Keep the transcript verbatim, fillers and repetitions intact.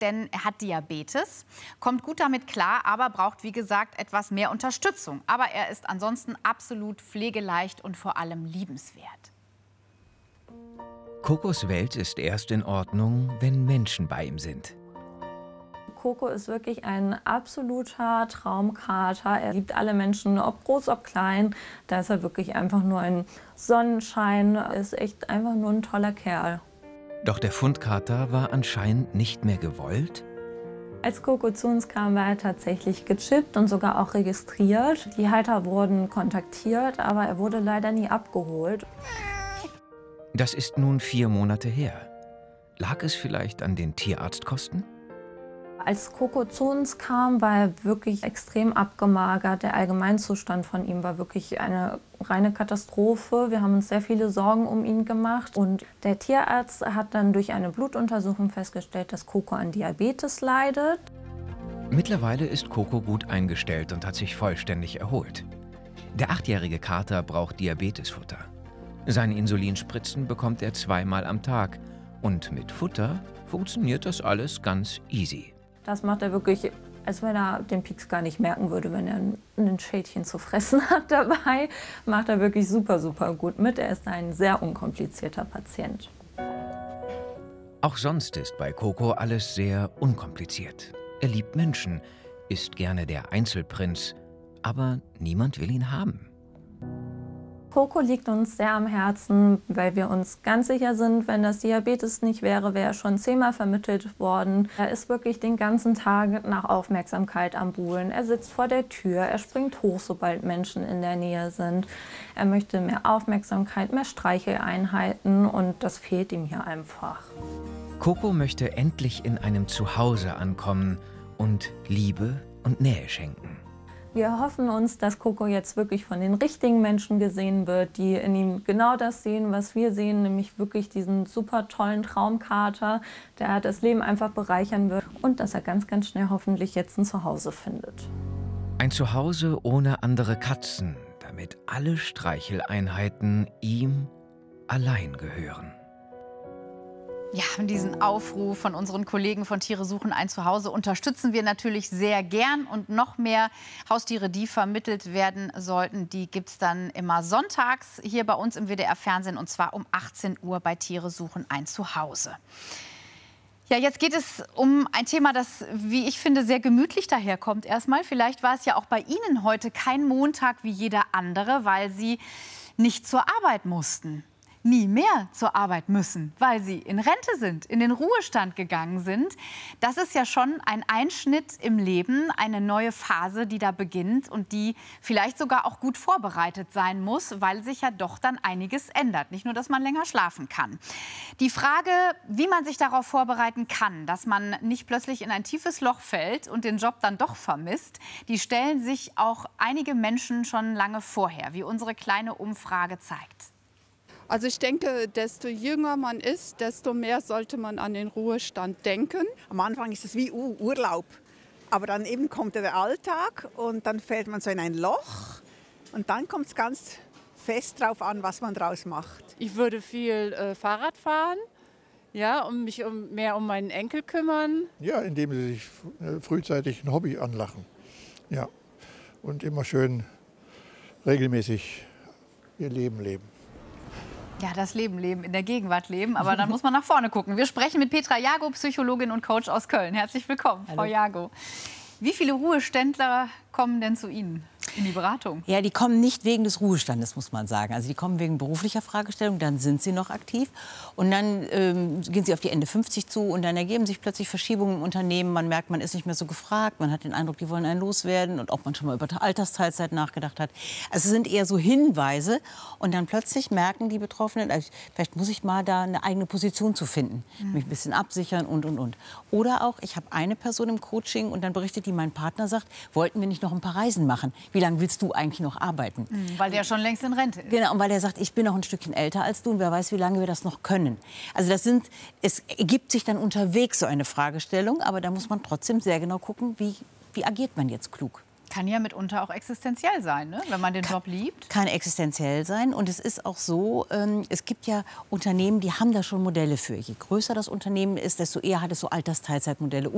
denn er hat Diabetes, kommt gut damit klar, aber braucht, wie gesagt, etwas mehr Unterstützung. Aber er ist ansonsten absolut pflegeleicht und vor allem liebenswert. Kokos Welt ist erst in Ordnung, wenn Menschen bei ihm sind. Koko ist wirklich ein absoluter Traumkater. Er liebt alle Menschen, ob groß, ob klein. Da ist er wirklich einfach nur ein Sonnenschein. Er ist echt einfach nur ein toller Kerl. Doch der Fundkater war anscheinend nicht mehr gewollt. Als Koko zu uns kam, war er tatsächlich gechippt und sogar auch registriert. Die Halter wurden kontaktiert, aber er wurde leider nie abgeholt. Das ist nun vier Monate her. Lag es vielleicht an den Tierarztkosten? Als Koko zu uns kam, war er wirklich extrem abgemagert. Der Allgemeinzustand von ihm war wirklich eine reine Katastrophe. Wir haben uns sehr viele Sorgen um ihn gemacht. Und der Tierarzt hat dann durch eine Blutuntersuchung festgestellt, dass Koko an Diabetes leidet. Mittlerweile ist Koko gut eingestellt und hat sich vollständig erholt. Der achtjährige Kater braucht Diabetesfutter. Seine Insulinspritzen bekommt er zweimal am Tag. Und mit Futter funktioniert das alles ganz easy. Das macht er wirklich, als wenn er den Pieks gar nicht merken würde, wenn er ein Schädchen zu fressen hat dabei. Macht er wirklich super, super gut mit. Er ist ein sehr unkomplizierter Patient. Auch sonst ist bei Koko alles sehr unkompliziert. Er liebt Menschen, ist gerne der Einzelprinz, aber niemand will ihn haben. Koko liegt uns sehr am Herzen, weil wir uns ganz sicher sind, wenn das Diabetes nicht wäre, wäre er schon zehnmal vermittelt worden. Er ist wirklich den ganzen Tag nach Aufmerksamkeit am Buhlen. Er sitzt vor der Tür, er springt hoch, sobald Menschen in der Nähe sind. Er möchte mehr Aufmerksamkeit, mehr Streicheleinheiten und das fehlt ihm hier einfach. Koko möchte endlich in einem Zuhause ankommen und Liebe und Nähe schenken. Wir hoffen uns, dass Koko jetzt wirklich von den richtigen Menschen gesehen wird, die in ihm genau das sehen, was wir sehen, nämlich wirklich diesen super tollen Traumkater, der das Leben einfach bereichern wird und dass er ganz, ganz schnell hoffentlich jetzt ein Zuhause findet. Ein Zuhause ohne andere Katzen, damit alle Streicheleinheiten ihm allein gehören. Ja, diesen Aufruf von unseren Kollegen von Tiere suchen ein Zuhause unterstützen wir natürlich sehr gern. Und noch mehr Haustiere, die vermittelt werden sollten, die gibt es dann immer sonntags hier bei uns im W D R-Fernsehen. Und zwar um achtzehn Uhr bei Tiere suchen ein Zuhause. Ja, jetzt geht es um ein Thema, das, wie ich finde, sehr gemütlich daherkommt. Erstmal, vielleicht war es ja auch bei Ihnen heute kein Montag wie jeder andere, weil Sie nicht zur Arbeit mussten. Nie mehr zur Arbeit müssen, weil sie in Rente sind, in den Ruhestand gegangen sind. Das ist ja schon ein Einschnitt im Leben, eine neue Phase, die da beginnt und die vielleicht sogar auch gut vorbereitet sein muss, weil sich ja doch dann einiges ändert. Nicht nur, dass man länger schlafen kann. Die Frage, wie man sich darauf vorbereiten kann, dass man nicht plötzlich in ein tiefes Loch fällt und den Job dann doch vermisst, die stellen sich auch einige Menschen schon lange vorher, wie unsere kleine Umfrage zeigt. Also ich denke, desto jünger man ist, desto mehr sollte man an den Ruhestand denken. Am Anfang ist es wie uh, Urlaub, aber dann eben kommt der Alltag und dann fällt man so in ein Loch und dann kommt es ganz fest darauf an, was man draus macht. Ich würde viel äh, Fahrrad fahren, ja, und mich um, mehr um meinen Enkel kümmern. Ja, indem sie sich frühzeitig ein Hobby anlachen, ja, und immer schön regelmäßig ihr Leben leben. Ja, das Leben leben, in der Gegenwart leben, aber dann muss man nach vorne gucken. Wir sprechen mit Petra Jago, Psychologin und Coach aus Köln. Herzlich willkommen, Hallo. Frau Jago. Wie viele Ruheständler kommen denn zu Ihnen in die Beratung? Ja, die kommen nicht wegen des Ruhestandes, muss man sagen. Also die kommen wegen beruflicher Fragestellung, dann sind sie noch aktiv. Und dann ähm, gehen sie auf die Ende fünfzig zu und dann ergeben sich plötzlich Verschiebungen im Unternehmen. Man merkt, man ist nicht mehr so gefragt, man hat den Eindruck, die wollen einen loswerden und ob man schon mal über Altersteilzeit nachgedacht hat. Also es sind eher so Hinweise und dann plötzlich merken die Betroffenen, also vielleicht muss ich mal da eine eigene Position zu finden, mhm. mich ein bisschen absichern und, und, und. Oder auch, ich habe eine Person im Coaching und dann berichtet die, mein Partner sagt, wollten wir nicht noch ein paar Reisen machen? Wie lange willst du eigentlich noch arbeiten? Mhm, weil der schon längst in Rente ist. Genau, und weil er sagt, ich bin noch ein Stückchen älter als du und wer weiß, wie lange wir das noch können. Also das sind, es ergibt sich dann unterwegs so eine Fragestellung, aber da muss man trotzdem sehr genau gucken, wie, wie agiert man jetzt klug. Kann ja mitunter auch existenziell sein, ne? Wenn man den kann, Job liebt. Kann existenziell sein. Und es ist auch so, ähm, es gibt ja Unternehmen, die haben da schon Modelle für. Je größer das Unternehmen ist, desto eher hat es so Altersteilzeitmodelle.